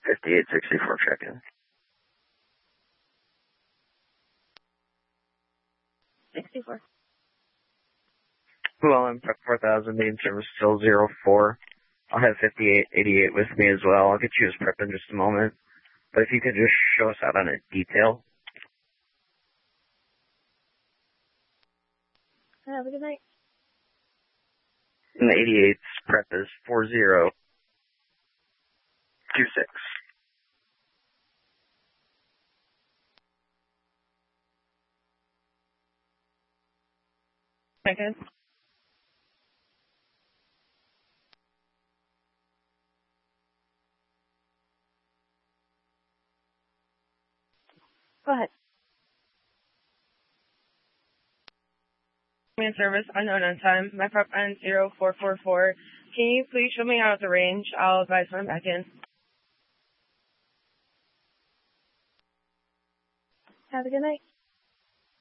5864 check-in. 64. Well, I'm prep 4000, main service still 04. I'll have 5888 with me as well. I'll get you as prep in just a moment. But if you could just show us out on a detail. Have a good night. And the 88's prep is 4026. Second. Go ahead. Main service, unknown on time. My prep ends 0444. Can you please show me out of the range? I'll advise when I'm back in. Have a good night.